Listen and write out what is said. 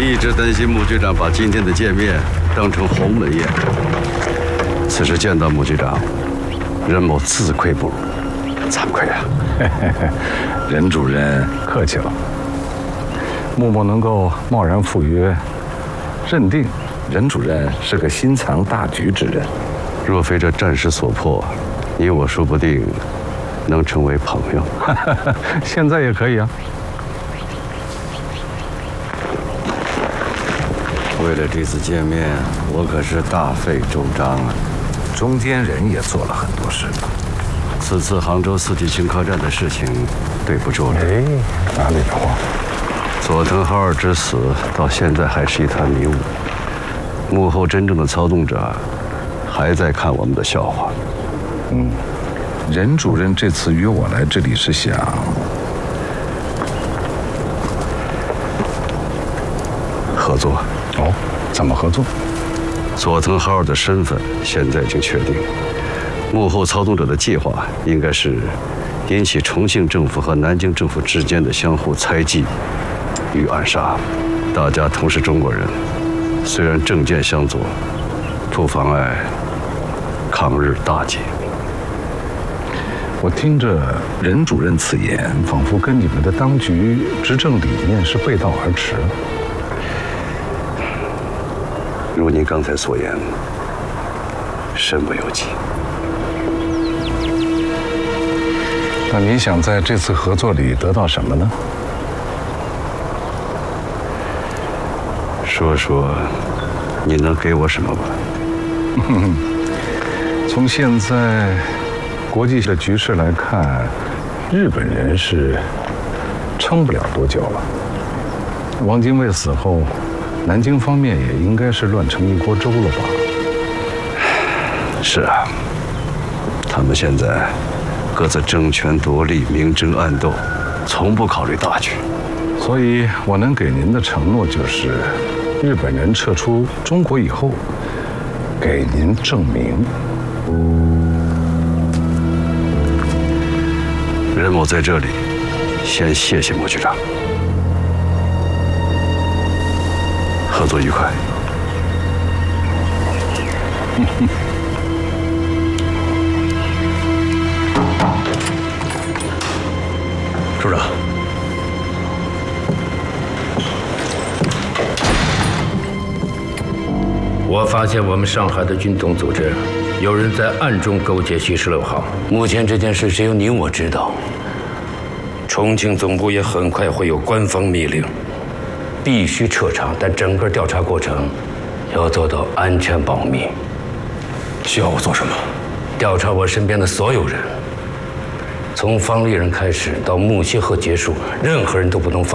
一直担心穆局长把今天的见面当成鸿门宴。此时见到穆局长，任某自愧不如，惭愧啊！ 任主任客气了。穆某能够贸然赴约，认定任主任是个心藏大局之人。 若非这战事所迫，你我说不定能成为朋友。 现在也可以啊。 为了这次见面，我可是大费周章啊。 中间人也做了很多事。 此次杭州四季青客栈的事情，对不住了。 哎，哪里的话？ 佐藤浩二之死到现在还是一团迷雾，幕后真正的操纵者还在看我们的笑话。 任主任这次约我来这里是想合作。 哦，怎么合作？ 佐藤浩二的身份现在已经确定，幕后操纵者的计划应该是引起重庆政府和南京政府之间的相互猜忌与暗杀。大家同是中国人，虽然政见相左，不妨碍抗日大计。 我听着任主任此言，仿佛跟你们的当局执政理念是背道而驰。 如您刚才所言，身不由己。 那你想在这次合作里得到什么呢？ 说说，你能给我什么吧？ 从现在国际的局势来看，日本人是撑不了多久了。汪精卫死后，南京方面也应该是乱成一锅粥了吧？ 是啊，他们现在各自争权夺利，明争暗斗，从不考虑大局。 所以我能给您的承诺就是，日本人撤出中国以后，给您证明。 任某在这里先谢谢穆局长，合作愉快。 处长，我发现我们上海的军统组织有人在暗中勾结徐16号。目前这件事只有你我知道，重庆总部也很快会有官方密令，必须彻查，但整个调查过程要做到安全保密。 需要我做什么？ 调查我身边的所有人，从方丽人开始到穆希赫结束，任何人都不能放。